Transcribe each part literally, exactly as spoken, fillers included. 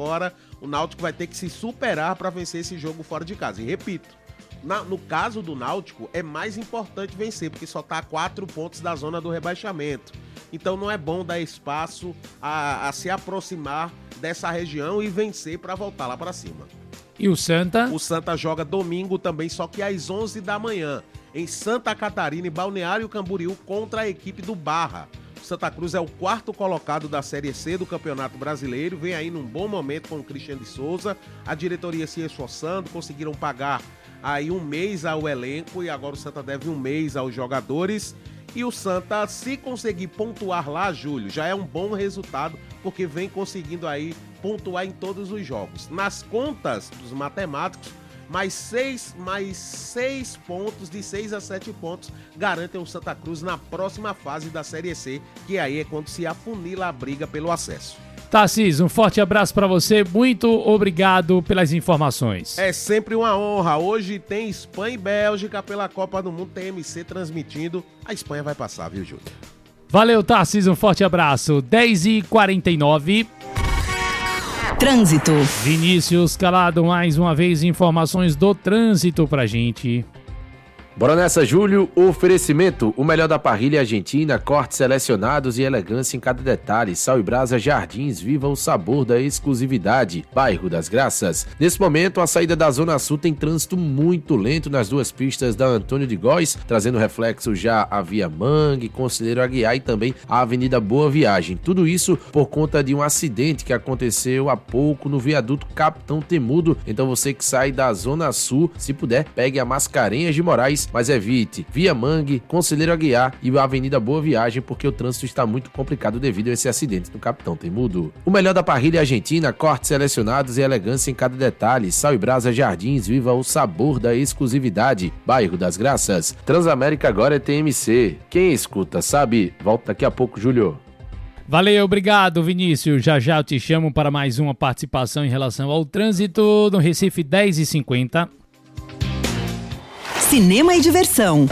fora, o Náutico vai ter que se superar para vencer esse jogo fora de casa. E repito, na, no caso do Náutico, é mais importante vencer, porque só está a quatro pontos da zona do rebaixamento. Então não é bom dar espaço a, a se aproximar dessa região e vencer para voltar lá para cima. E o Santa? O Santa joga domingo também, só que às onze da manhã, em Santa Catarina, em Balneário Camboriú, contra a equipe do Barra. O Santa Cruz é o quarto colocado da Série C do Campeonato Brasileiro, vem aí num bom momento com o Christian de Souza, a diretoria se esforçando, conseguiram pagar aí um mês ao elenco e agora o Santa deve um mês aos jogadores. E o Santa, se conseguir pontuar lá, Júlio, já é um bom resultado, porque vem conseguindo aí pontuar em todos os jogos. Nas contas dos matemáticos, mais seis, mais seis pontos, de seis a sete pontos, garantem o Santa Cruz na próxima fase da Série C, que aí é quando se afunila a briga pelo acesso. Tarcísio, um forte abraço para você, muito obrigado pelas informações. É sempre uma honra. Hoje tem Espanha e Bélgica pela Copa do Mundo, T M C transmitindo. A Espanha vai passar, viu, Júlio? Valeu, Tarcísio, um forte abraço. dez e quarenta e nove. Trânsito. Vinícius Calado, mais uma vez, informações do trânsito pra gente. Bora nessa, Júlio. Oferecimento, o melhor da parrilha argentina, cortes selecionados e elegância em cada detalhe. Sal e Brasa Jardins, viva o sabor da exclusividade. Bairro das Graças. Nesse momento, a saída da Zona Sul tem trânsito muito lento nas duas pistas da Antônio de Góes, trazendo reflexo já a Via Mangue, Conselheiro Aguiar e também a Avenida Boa Viagem. Tudo isso por conta de um acidente que aconteceu há pouco no viaduto Capitão Temudo. Então você que sai da Zona Sul, se puder, pegue a Mascarenhas de Moraes, mas evite Via Mangue, Conselheiro Aguiar e a Avenida Boa Viagem, porque o trânsito está muito complicado devido a esse acidente no Capitão Temudo. O melhor da parrilha argentina, cortes selecionados e elegância em cada detalhe. Sal e Brasa Jardins, viva o sabor da exclusividade. Bairro das Graças. Transamérica agora é T M C. Quem escuta sabe. Volto daqui a pouco, Júlio. Valeu, obrigado, Vinícius. Já já eu te chamo para mais uma participação em relação ao trânsito no Recife dez e cinquenta. Cinema e diversão.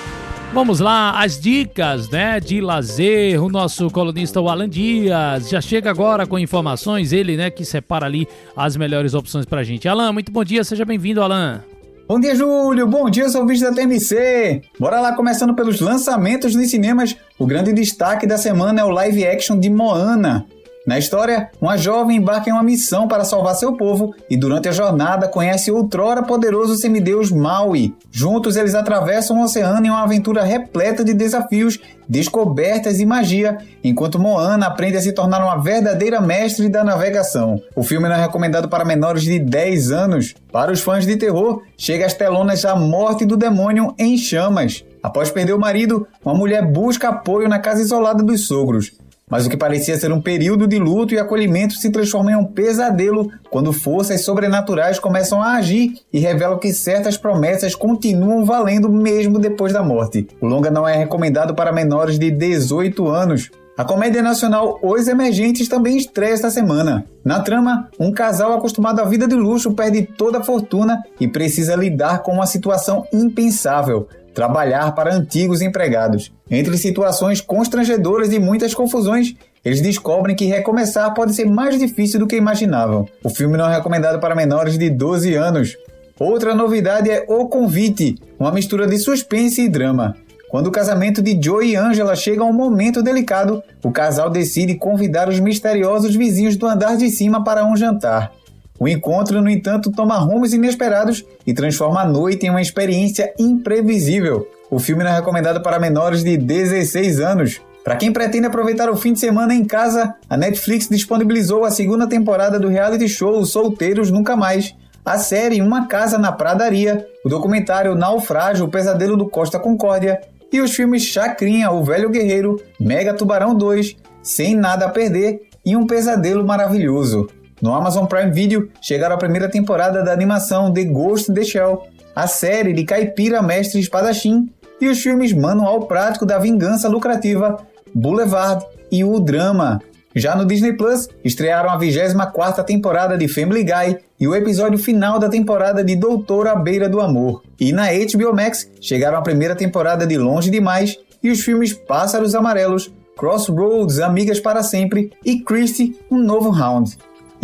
Vamos lá, as dicas, né, de lazer. O nosso colunista, o Alan Dias, já chega agora com informações, ele, né, que separa ali as melhores opções pra gente. Alan, muito bom dia, seja bem-vindo, Alan. Bom dia, Júlio. Bom dia, sou o ouvinte da T M C. Bora lá, começando pelos lançamentos nos cinemas. O grande destaque da semana é o live action de Moana. Na história, uma jovem embarca em uma missão para salvar seu povo e durante a jornada conhece o outrora poderoso semideus Maui. Juntos eles atravessam o oceano em uma aventura repleta de desafios, descobertas e magia, enquanto Moana aprende a se tornar uma verdadeira mestre da navegação. O filme não é recomendado para menores de dez anos. Para os fãs de terror, chega às telonas A Morte do Demônio em Chamas. Após perder o marido, uma mulher busca apoio na casa isolada dos sogros. Mas o que parecia ser um período de luto e acolhimento se transforma em um pesadelo quando forças sobrenaturais começam a agir e revelam que certas promessas continuam valendo mesmo depois da morte. O longa não é recomendado para menores de dezoito anos. A comédia nacional Os Emergentes também estreia esta semana. Na trama, um casal acostumado à vida de luxo perde toda a fortuna e precisa lidar com uma situação impensável: trabalhar para antigos empregados. Entre situações constrangedoras e muitas confusões, eles descobrem que recomeçar pode ser mais difícil do que imaginavam. O filme não é recomendado para menores de doze anos. Outra novidade é O Convite, uma mistura de suspense e drama. Quando o casamento de Joe e Angela chega a um momento delicado, o casal decide convidar os misteriosos vizinhos do andar de cima para um jantar. O encontro, no entanto, toma rumos inesperados e transforma a noite em uma experiência imprevisível. O filme não é recomendado para menores de dezesseis anos. Para quem pretende aproveitar o fim de semana em casa, a Netflix disponibilizou a segunda temporada do reality show Solteiros Nunca Mais, a série Uma Casa na Pradaria, o documentário Naufrágio, o Pesadelo do Costa Concórdia e os filmes Chacrinha, O Velho Guerreiro, Mega Tubarão dois, Sem Nada a Perder e Um Pesadelo Maravilhoso. No Amazon Prime Video, chegaram a primeira temporada da animação The Ghost in the Shell, a série de Caipira Mestre Espadachim e os filmes Manual Prático da Vingança Lucrativa, Boulevard e O Drama. Já no Disney Plus, estrearam a vigésima quarta temporada de Family Guy e o episódio final da temporada de Doutor à Beira do Amor. E na H B O Max, chegaram a primeira temporada de Longe Demais e os filmes Pássaros Amarelos, Crossroads, Amigas para Sempre e Christie, Um Novo Round. E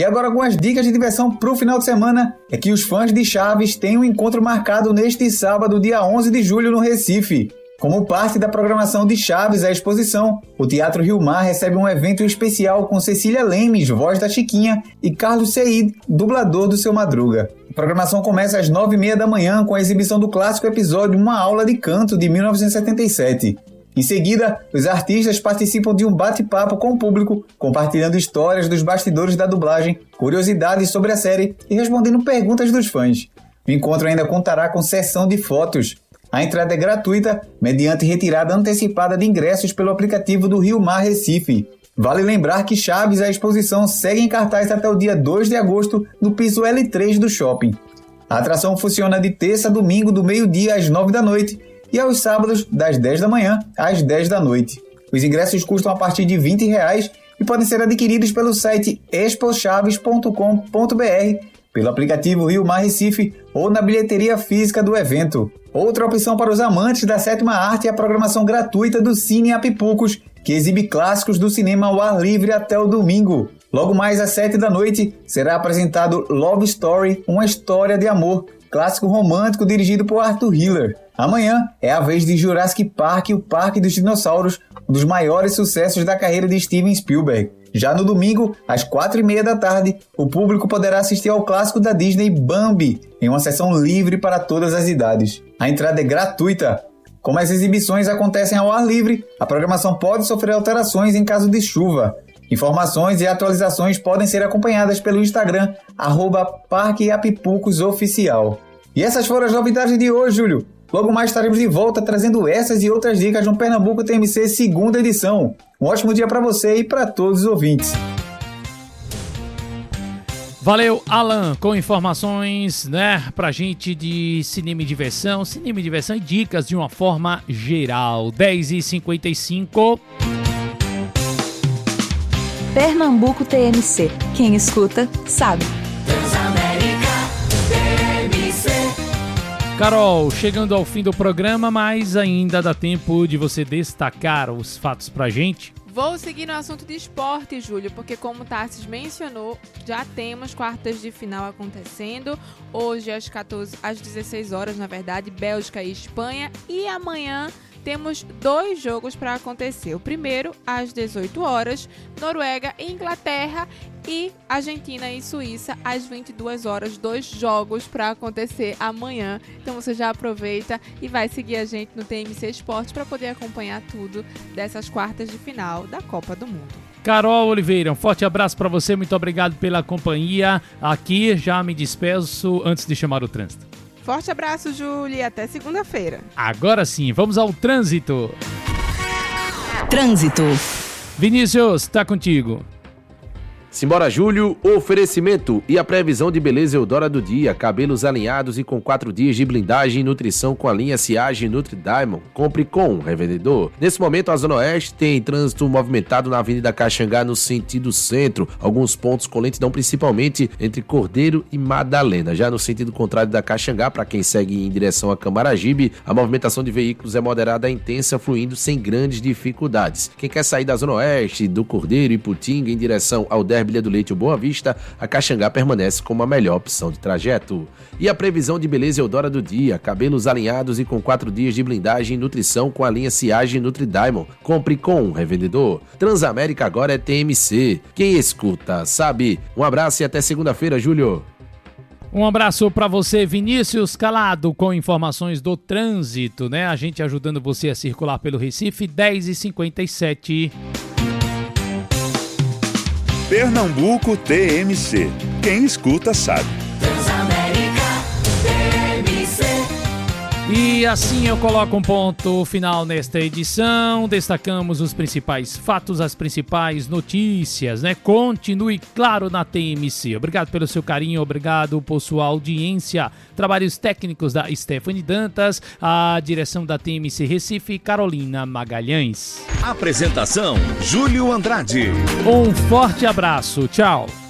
E agora algumas dicas de diversão para o final de semana é que os fãs de Chaves têm um encontro marcado neste sábado, dia onze de julho, no Recife. Como parte da programação de Chaves, a exposição, o Teatro Rio Mar recebe um evento especial com Cecília Lemes, voz da Chiquinha, e Carlos Seid, dublador do Seu Madruga. A programação começa às nove e meia da manhã com a exibição do clássico episódio Uma Aula de Canto, de mil novecentos e setenta e sete. Em seguida, os artistas participam de um bate-papo com o público, compartilhando histórias dos bastidores da dublagem, curiosidades sobre a série e respondendo perguntas dos fãs. O encontro ainda contará com sessão de fotos. A entrada é gratuita, mediante retirada antecipada de ingressos pelo aplicativo do Rio Mar Recife. Vale lembrar que Chaves e a exposição seguem em cartaz até o dia dois de agosto no piso L três do shopping. A atração funciona de terça a domingo do meio-dia às nove da noite e aos sábados das dez da manhã às dez da noite. Os ingressos custam a partir de vinte reais e podem ser adquiridos pelo site expo chaves ponto com ponto b r, pelo aplicativo Rio Mar Recife ou na bilheteria física do evento. Outra opção para os amantes da sétima arte é a programação gratuita do Cine Apipucos, que exibe clássicos do cinema ao ar livre até o domingo. Logo mais às sete da noite será apresentado Love Story, uma história de amor, clássico romântico dirigido por Arthur Hiller. Amanhã é a vez de Jurassic Park e o Parque dos Dinossauros, um dos maiores sucessos da carreira de Steven Spielberg. Já no domingo, às quatro e meia da tarde, o público poderá assistir ao clássico da Disney Bambi, em uma sessão livre para todas as idades. A entrada é gratuita. Como as exibições acontecem ao ar livre, a programação pode sofrer alterações em caso de chuva. Informações e atualizações podem ser acompanhadas pelo Instagram, arroba Parque Apipucos Oficial. E essas foram as novidades de hoje, Júlio. Logo mais estaremos de volta trazendo essas e outras dicas no Pernambuco T M C segunda edição. Um ótimo dia para você e para todos os ouvintes. Valeu, Alan, com informações, né, pra gente de cinema e diversão, cinema e diversão e dicas de uma forma geral. dez e cinquenta e cinco. Pernambuco T M C. Quem escuta, sabe. Carol, chegando ao fim do programa, mas ainda dá tempo de você destacar os fatos pra gente. Vou seguir no assunto de esporte, Júlio, porque como o Tarsis mencionou, já temos quartas de final acontecendo. Hoje às quatorze, às dezesseis horas, na verdade, Bélgica e Espanha. E amanhã temos dois jogos para acontecer. O primeiro, às dezoito horas, Noruega e Inglaterra, e Argentina e Suíça, às vinte e duas horas. Dois jogos para acontecer amanhã. Então você já aproveita e vai seguir a gente no T M C Esporte para poder acompanhar tudo dessas quartas de final da Copa do Mundo. Carol Oliveira, um forte abraço para você. Muito obrigado pela companhia. Aqui já me despeço antes de chamar o trânsito. Forte abraço, Júlia, e até segunda-feira. Agora sim, vamos ao trânsito. Trânsito. Vinícius, tá contigo. Simbora, Júlio, oferecimento e a previsão de beleza Eudora do dia, cabelos alinhados e com quatro dias de blindagem e nutrição com a linha Ciage Nutri Diamond. Compre com um revendedor. Nesse momento, a Zona Oeste tem trânsito movimentado na Avenida Caxangá no sentido centro. Alguns pontos com lentidão, principalmente entre Cordeiro e Madalena. Já no sentido contrário da Caxangá, para quem segue em direção a Camaragibe, a movimentação de veículos é moderada a intensa, fluindo sem grandes dificuldades. Quem quer sair da Zona Oeste, do Cordeiro e Putinga em direção ao Bilha do Leite ou Boa Vista, a Caxangá permanece como a melhor opção de trajeto. E a previsão de beleza Eudora do dia, cabelos alinhados e com quatro dias de blindagem e nutrição com a linha Ciage Nutri Diamond. Compre com um revendedor. Transamérica agora é T M C. Quem escuta, sabe. Um abraço e até segunda-feira, Júlio. Um abraço para você, Vinícius Calado, com informações do trânsito, né? A gente ajudando você a circular pelo Recife, dez e cinquenta e sete. Pernambuco T M C. Quem escuta sabe. E assim eu coloco um ponto final nesta edição. Destacamos os principais fatos, as principais notícias, né? Continue, claro, na T M C. Obrigado pelo seu carinho, obrigado por sua audiência. Trabalhos técnicos da Stephanie Dantas, a direção da T M C Recife, Carolina Magalhães. Apresentação, Júlio Andrade. Um forte abraço, tchau.